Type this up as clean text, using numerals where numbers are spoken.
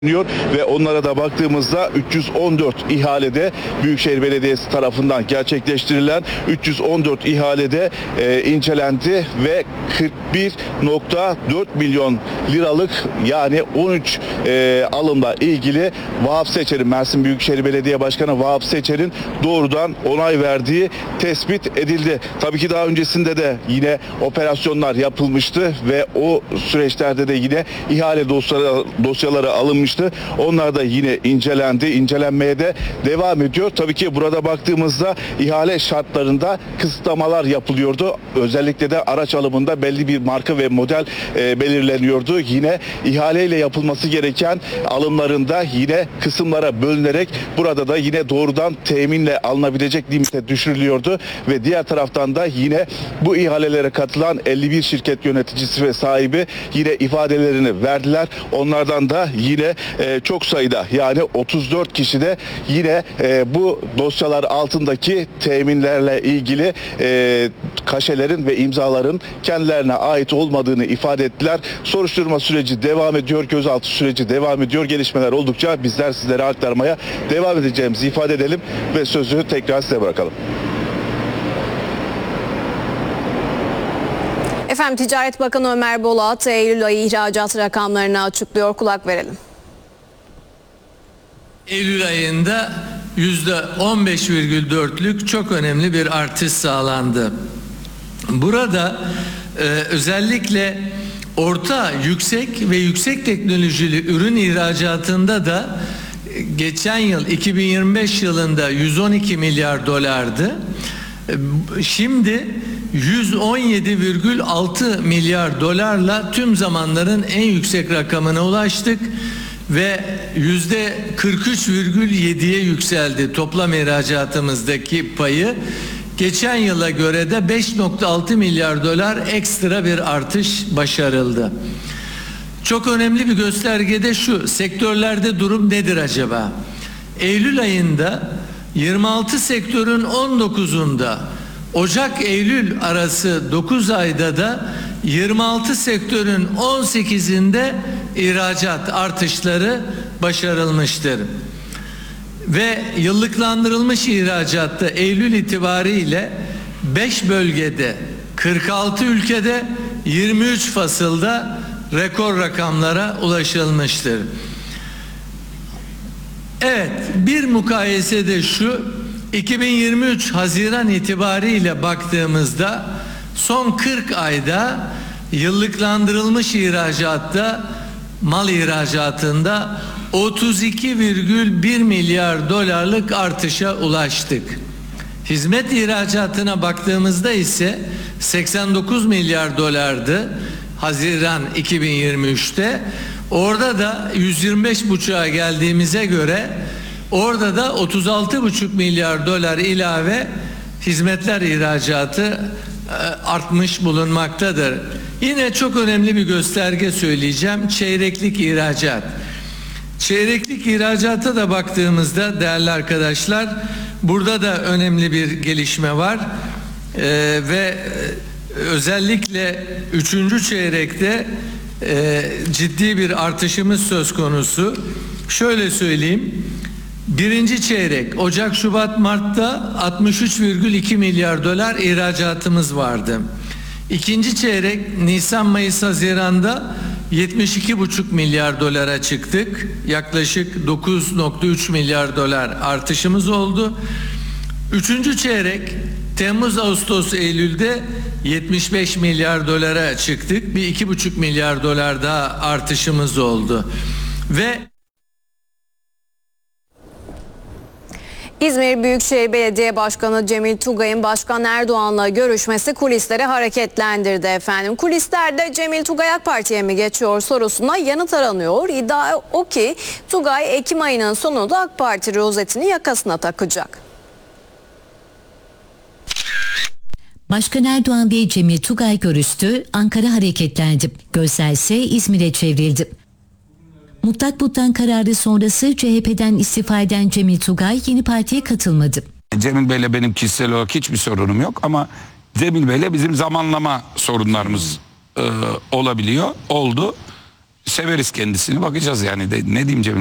ve onlara da baktığımızda 314 ihalede Büyükşehir Belediyesi tarafından gerçekleştirilen 314 ihalede incelendi ve 41,4 milyon liralık yani 13 alımla ilgili Vahap Seçer'in, Mersin Büyükşehir Belediye Başkanı Vahap Seçer'in doğrudan onay verdiği tespit edildi. Tabii ki daha öncesinde de yine operasyonlar yapılmıştı ve o süreçlerde de yine ihale dosyaları alınmıştı. Onlar da yine incelendi. İncelenmeye de devam ediyor. Tabii ki burada baktığımızda ihale şartlarında kısıtlamalar yapılıyordu. Özellikle de araç alımında belli bir marka ve model belirleniyordu. Yine ihaleyle yapılması gereken alımlarında yine kısımlara bölünerek burada da yine doğrudan teminle alınabilecek limite düşürülüyordu ve diğer taraftan da yine bu ihalelere katılan 51 şirket yöneticisi ve sahibi yine ifadelerini verdiler. Onlardan da yine çok sayıda yani 34 kişi de yine bu dosyalar altındaki teminlerle ilgili kaşelerin ve imzaların kendilerine ait olmadığını ifade ettiler. Soruşturma süreci devam ediyor, gözaltı süreci devam ediyor. Gelişmeler oldukça bizler sizlere aktarmaya devam edeceğimizi ifade edelim ve sözü tekrar size bırakalım. Efendim, Ticaret Bakanı Ömer Bolat Eylül ayı ihracat rakamlarını açıklıyor. Kulak verelim. Eylül ayında %15,4'lük çok önemli bir artış sağlandı. Burada özellikle orta, yüksek ve yüksek teknolojili ürün ihracatında da geçen yıl 2025 yılında 112 milyar dolardı. Şimdi 117,6 milyar dolarla tüm zamanların en yüksek rakamına ulaştık ve %43,7'ye yükseldi toplam ihracatımızdaki payı. Geçen yıla göre de 5,6 milyar dolar ekstra bir artış başarıldı. Çok önemli bir gösterge de şu: sektörlerde durum nedir acaba? Eylül ayında 26 sektörün 19'unda, Ocak-Eylül arası 9 ayda da 26 sektörün 18'inde ihracat artışları başarılmıştır. Ve yıllıklandırılmış ihracatta Eylül itibariyle 5 bölgede, 46 ülkede, 23 fasılda rekor rakamlara ulaşılmıştır. Evet, bir mukayese de şu: 2023 Haziran itibariyle baktığımızda son 40 ayda yıllıklandırılmış ihracatta, mal ihracatında 32,1 milyar dolarlık artışa ulaştık. Hizmet ihracatına baktığımızda ise 89 milyar dolardı Haziran 2023'te. Orada da 125,5'a geldiğimize göre orada da 36,5 milyar dolar ilave hizmetler ihracatı artmış bulunmaktadır. Yine çok önemli bir gösterge söyleyeceğim: çeyreklik ihracat. Çeyreklik ihracata da baktığımızda değerli arkadaşlar, burada da önemli bir gelişme var ve özellikle 3. çeyrekte ciddi bir artışımız söz konusu. Şöyle söyleyeyim: birinci çeyrek Ocak, Şubat, Mart'ta 63,2 milyar dolar ihracatımız vardı. İkinci çeyrek Nisan, Mayıs, Haziran'da 72,5 milyar dolara çıktık. Yaklaşık 9,3 milyar dolar artışımız oldu. Üçüncü çeyrek Temmuz, Ağustos, Eylül'de 75 milyar dolara çıktık. Bir 2,5 milyar dolar daha artışımız oldu. Ve İzmir Büyükşehir Belediye Başkanı Cemil Tugay'ın Başkan Erdoğan'la görüşmesi kulisleri hareketlendirdi efendim. Kulislerde Cemil Tugay AK Parti'ye mi geçiyor sorusuna yanıt aranıyor. İddia o ki Tugay Ekim ayının sonunda AK Parti rozetini yakasına takacak. Başkan Erdoğan ve Cemil Tugay görüştü, Ankara hareketlendi. Gözler ise İzmir'e çevrildi. Mutlak buttan kararı sonrası CHP'den istifa eden Cemil Tugay yeni partiye katılmadı. Cemil Bey'le benim kişisel olarak hiçbir sorunum yok ama Cemil Bey'le bizim zamanlama sorunlarımız olabiliyor, oldu. severiz kendisini, bakacağız yani. Ne diyeyim Cemil?